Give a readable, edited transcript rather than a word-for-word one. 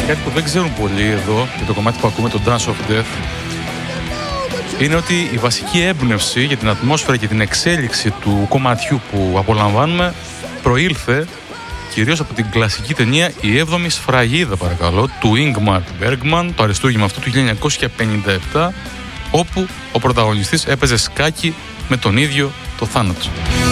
Κάτι που δεν ξέρουν πολλοί εδώ για το κομμάτι που ακούμε, το Dance of Death, είναι ότι η βασική έμπνευση για την ατμόσφαιρα και την εξέλιξη του κομματιού που απολαμβάνουμε προήλθε κυρίως από την κλασική ταινία «Η έβδομη σφραγίδα», παρακαλώ, του Ingmar Bergman, το αριστούργημα αυτό του 1957, όπου ο πρωταγωνιστής έπαιζε σκάκι με τον ίδιο το θάνατο.